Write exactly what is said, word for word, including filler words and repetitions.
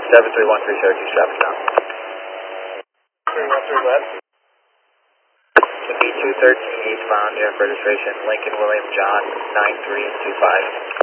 seven three one three Syracuse, traffic down. three one three west. B two thirteen eastbound, New York registration, Lincoln William John nine three two five.